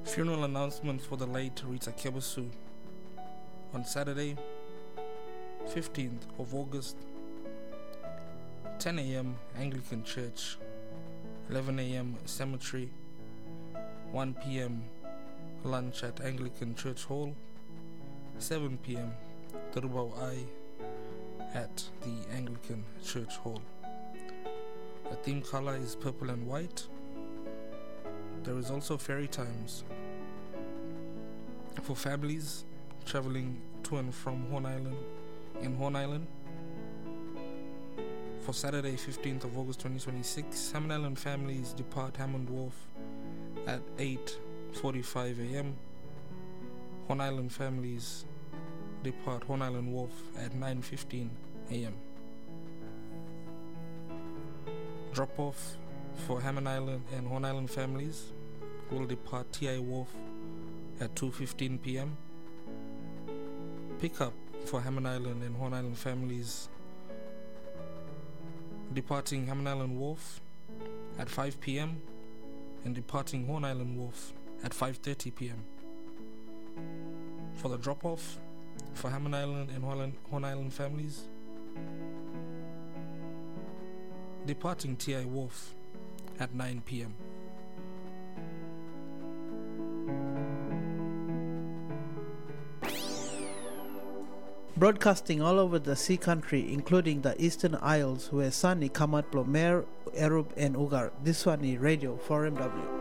Funeral announcement for the late Rita Kebusu. On Saturday, 15th of August, 10 a.m. Anglican Church, 11 a.m. Cemetery, 1 p.m. lunch at Anglican Church Hall, 7 p.m. Turubau Ai at the Anglican Church Hall. The theme color is purple and white. There is also ferry times for families traveling to and from Horn Island. For Saturday, 15th of August 2026, Hammond Island families depart Hammond Wharf at 8:45 a.m. Horn Island families depart Horn Island Wharf at 9:15 a.m. Drop-off for Hammond Island and Horn Island families will depart TI Wharf at 2:15 p.m. Pick-up for Hammond Island and Horn Island families departing Hammond Island Wharf at 5 p.m. and departing Horn Island Wharf at 5:30 p.m. For the drop-off for Hammond Island and Horn Island families departing TI Wharf at 9 p.m. Broadcasting all over the sea country, including the Eastern Isles, where Sani, Kamat, Plomer, Erub, and Ugar. This one is Radio 4MW.